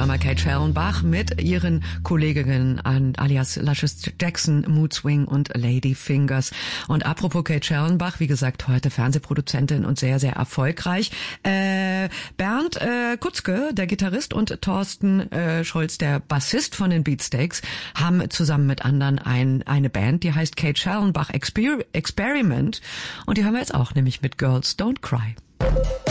war mal Kate Schellenbach mit ihren Kolleginnen alias Luscious Jackson, Mood Swing und Lady Fingers. Und apropos Kate Schellenbach, wie gesagt, heute Fernsehproduzentin und sehr, sehr erfolgreich. Bernd Kutzke, der Gitarrist, und Thorsten Scholz, der Bassist von den Beatsteaks, haben zusammen mit anderen eine Band, die heißt Kate Schellenbach Experiment. Und die hören wir jetzt auch, nämlich mit Girls Don't Cry.